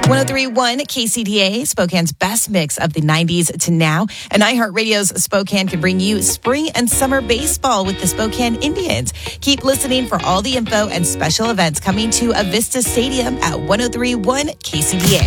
103.1 KCDA, Spokane's best mix of the 90s to now. And iHeartRadio's Spokane can bring you spring and summer baseball with the Spokane Indians. Keep listening for all the info and special events coming to Avista Stadium at 103.1 KCDA.